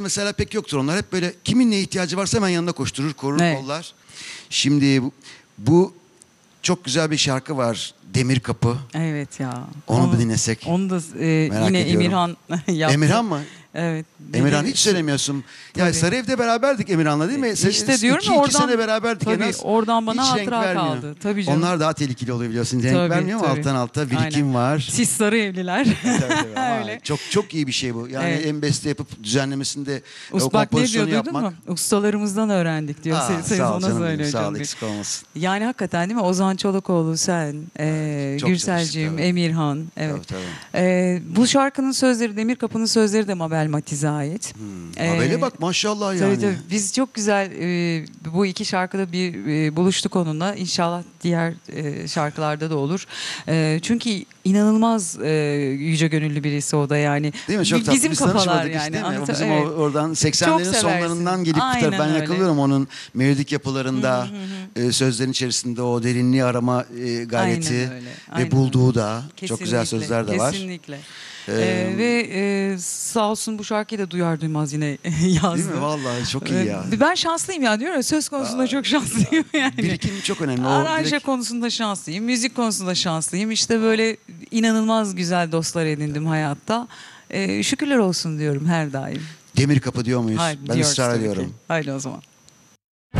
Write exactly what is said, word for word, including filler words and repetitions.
mesela pek yoktur onlar. Hep böyle kimin ne ihtiyacı varsa hemen yanına koşturur, korur, Evet. kollar. Şimdi bu, bu çok güzel bir şarkı var. Demir Kapı. Evet ya. Onu mu dinlesek? Onu da e, Merak yine ediyorum. Emirhan yaptı. Emirhan mı? Evet. Emirhan Dedi- hiç söylemiyorsun. Ya Tabii. Sarıyev'de beraberdik Emirhan'la değil mi? Se- İşte diyorum iki, ya, iki oradan- sene beraberdik en tabii, az. oradan bana Hiç renk hatıra vermiyor. kaldı. Tabii canım. Onlar daha tehlikeli oluyor biliyorsun. Renk Tabii, vermiyor ama tabii. alttan alta birikim Aynen. var. Siz sarı evliler. Tabii, tabii. Ama Öyle. çok çok iyi bir şey bu. Yani Evet. en beste yapıp düzenlemesinde e, o Usta bak ne kompozisyonu diyor duydun yapmak. mu? Ustalarımızdan öğrendik diyor. Aa, Se- Seviz sağ ol ona canım benim. söylüyor Sağ ol, canım benim. eksik olmasın. Yani hakikaten değil mi? Ozan Çolakoğlu, sen, e, çok Gürselciğim, çalıştık, tabii. Emirhan. Evet. Tabii, tabii. E, bu şarkının sözleri, Demir Kapı'nın sözleri de Mabel Matiz'e ait. Hmm. E, Habele bak maşallah yani. Tabii tabii. Biz çok güzel e, bu iki şarkıda bir e, buluştuk onunla. İnşallah diğer e, şarkılarda da olur. E, çünkü inanılmaz e, yüce gönüllü birisi o da yani. Değil mi? Çok Bi- tatlı. Bizim Biz kafalar tanışmadık yani. hiç değil mi? O Anlata- bizim evet. o, oradan seksenlerin Çok seversin. sonlarından gelip Aynen tutar. Ben öyle. yakalıyorum onun melodik yapılarında, e, sözlerin içerisinde o derinliği arama e, gayreti Aynen öyle, ve aynen bulduğu öyle. da çok güzel Kesinlikle, sözler de var. Kesinlikle. Ee, Ee, ve e, sağ olsun bu şarkıyı da duyar duymaz yine yazdı. Değil mi? Vallahi çok iyi ya. Ee, Ben şanslıyım ya diyorum ya, söz konusunda çok şanslıyım yani. Birikim çok önemli. O Aranje direkt- konusunda şanslıyım, müzik konusunda şanslıyım. İşte böyle inanılmaz güzel dostlar edindim hayatta. Ee, şükürler olsun diyorum her daim. Demir Kapı diyor muyuz? Haydi Ben diyoruz ısrar tabii ki. ediyorum. Haydi o zaman.